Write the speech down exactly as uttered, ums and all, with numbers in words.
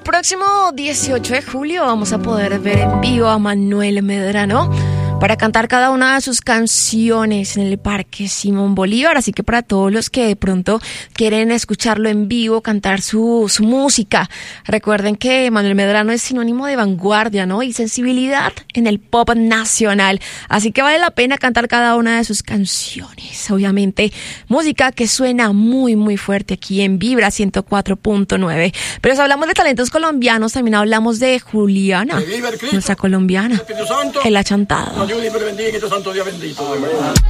próximo dieciocho de julio vamos a poder ver en vivo a Manuel Medrano para cantar cada una de sus canciones en el Parque Simón Bolívar. Así que para todos los que de pronto quieren escucharlo en vivo, cantar su, su música, recuerden que Manuel Medrano es sinónimo de vanguardia, ¿no? Y sensibilidad en el pop nacional. Así que vale la pena cantar cada una de sus canciones. Obviamente, música que suena muy, muy fuerte aquí en Vibra ciento cuatro punto nueve. Pero si hablamos de talentos colombianos, también hablamos de Juliana, nuestra colombiana, el achantado. Dios bendiga y tu santo día bendito.